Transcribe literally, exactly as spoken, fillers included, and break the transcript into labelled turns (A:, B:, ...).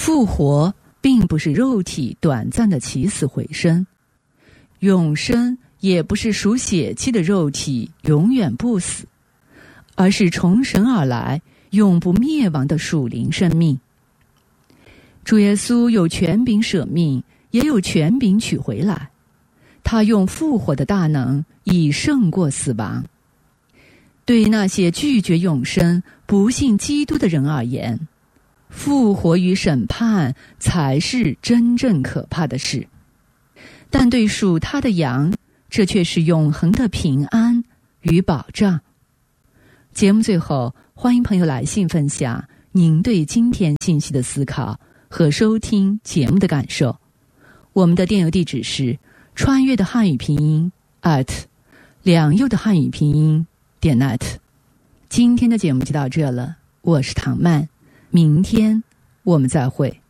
A: 复活并不是肉体短暂的起死回生，永生也不是属血气的肉体永远不死，而是从神而来永不灭亡的属灵生命。主耶稣有权柄舍命，也有权柄取回来，他用复活的大能以胜过死亡。对那些拒绝永生、不信基督的人而言，复活与审判才是真正可怕的事，但对属他的羊，这却是永恒的平安与保障。节目最后，欢迎朋友来信分享您对今天信息的思考和收听节目的感受。我们的电邮地址是穿越的汉语拼音 at 良友的汉语拼音点 net。 今天的节目就到这了，我是唐曼，明天我们再会。